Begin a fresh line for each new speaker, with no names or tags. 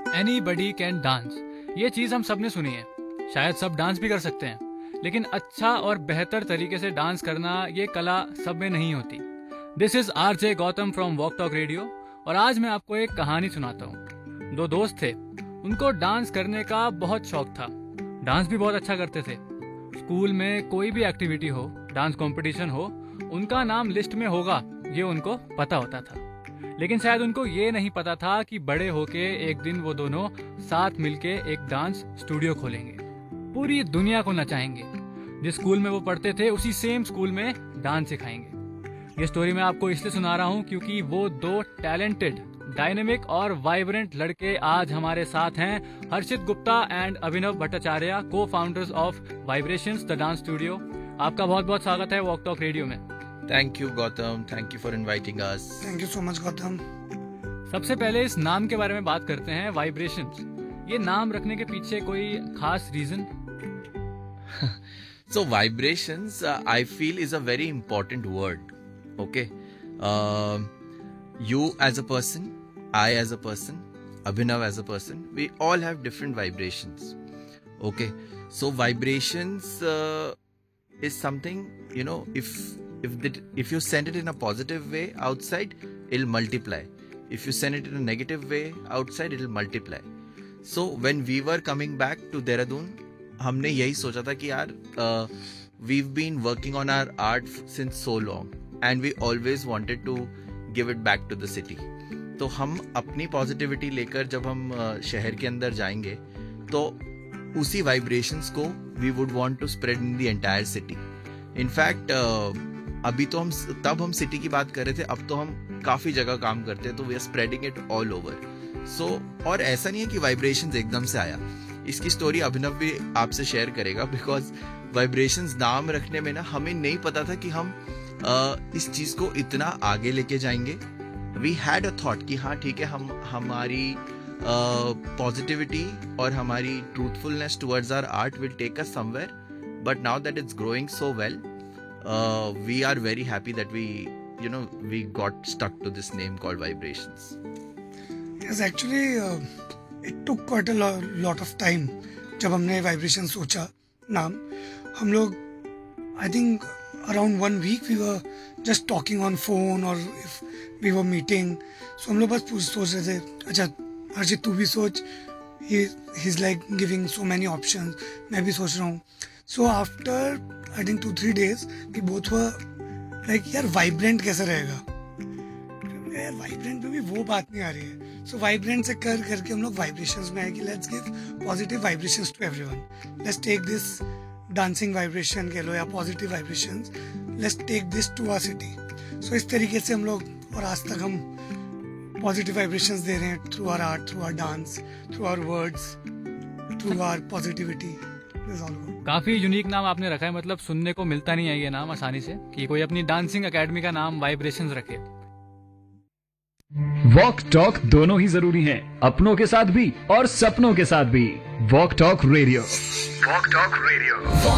Anybody can dance, ये चीज हम सब ने सुनी है। शायद सब डांस भी कर सकते हैं, लेकिन अच्छा और बेहतर तरीके से डांस करना ये कला सब में नहीं होती। This is RJ Gautam from walk talk radio, और आज मैं आपको एक कहानी सुनाता हूँ। दो दोस्त थे, उनको डांस करने का बहुत शौक था। डांस भी बहुत अच्छा करते थे। स्कूल में कोई भी एक्टिविटी हो, डांस कंपटीशन हो, उनका नाम लिस्ट में होगा, ये उनको पता होता था। लेकिन शायद उनको ये नहीं पता था कि बड़े होके एक दिन वो दोनों साथ मिलके एक डांस स्टूडियो खोलेंगे, पूरी दुनिया को नचाएंगे। जिस स्कूल में वो पढ़ते थे उसी सेम स्कूल में डांस सिखाएंगे। ये स्टोरी मैं आपको इसलिए सुना रहा हूँ क्योंकि वो दो टैलेंटेड, डायनेमिक और वाइब्रेंट लड़के आज हमारे साथ हैं। हर्षित गुप्ता एंड अभिनव भट्टाचार्य, को founders of vibrations the dance studio. आपका बहुत बहुत स्वागत है वॉक टॉक रेडियो में।
Thank you Gautam, thank you for inviting us.
Thank you so much Gautam.
सबसे पहले इस नाम के बारे में बात करते हैं, वाइब्रेशंस। ये नाम रखने के पीछे कोई खास reason?
So vibrations, I feel, is a very important word. Okay, you as a person, I as a person, Abhinav as a person, we all have different vibrations. Okay, so vibrations is something, you know, if you send it in a positive way outside, it'll multiply. If you send it in a negative way outside, it'll multiply. So when we were coming back to Dehradun, हमने यही सोचा था कि यार we've been working on our art since so long and we always wanted to give it back to the city. तो हम अपनी positivity लेकर जब हम शहर के अंदर जाएंगे तो उसी वाइब्रेशंस को we would want to spread in the entire city. In fact, अभी तो हम सिटी की बात कर रहे थे, अब तो हम काफी जगह काम करते हैं, तो we are spreading it all over. So, और ऐसा नहीं है कि वाइब्रेशंस एकदम से आया। इसकी स्टोरी अभिनव भी आपसे शेयर करेगा, बिकॉज वाइब्रेशंस नाम रखने में ना हमें नहीं पता था कि हम इस चीज को इतना आगे लेके जाएंगे। वी हैड अ थॉट कि हाँ ठीक है, हम हमारी पॉजिटिविटी और हमारी truthfulness towards our art will take us somewhere, but now that it's growing so well, we are very happy that we got stuck to this name called vibrations.
Yes, actually, it took quite a lot of time. जब हमने vibration सोचा नाम, हम लोग I think around 1 week we were just talking on phone or if we were meeting. So हम लोग बस सोच रहे थे, अच्छा हर्षित तू भी सोच, he's like giving so many options, मैं भी सोच रहा हूँ. So after I think 2-3 days we both were like यार वाइब्रेंट कैसे रहेगा, यार वाइब्रेंट में भी वो बात नहीं आ रही है। सो वाइब्रेंट से करके हम लोग वाइब्रेशंस में आए कि let's give positive vibrations to everyone, let's take this dancing vibration कह लो या positive vibrations, let's take this to our city. सो इस तरीके से हम लोग, और आज तक हम पॉजिटिव वाइब्रेशंस दे रहे हैं through our art, through our dance, through our words, through our positivity.
काफी यूनिक नाम आपने रखा है, मतलब सुनने को मिलता नहीं है ये नाम आसानी से कि कोई अपनी डांसिंग एकेडमी का नाम वाइब्रेशंस रखे।
वॉक टॉक दोनों ही जरूरी हैं, अपनों के साथ भी और सपनों के साथ भी। Walk talk radio, walk talk radio.